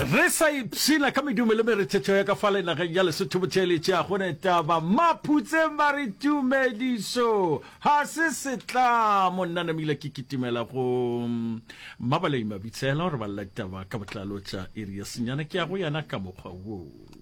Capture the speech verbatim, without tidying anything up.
re sa ipsina ka medumele merethetho ya ka fa le nageng ya Lesotho Botheletse a gone taba maphutse maritumediso ha se setla monna na mila kikitimela go mabalei mabitsela re ba la taba ka botlalo tsa area senyana ke ya go yana ka mokgwa wo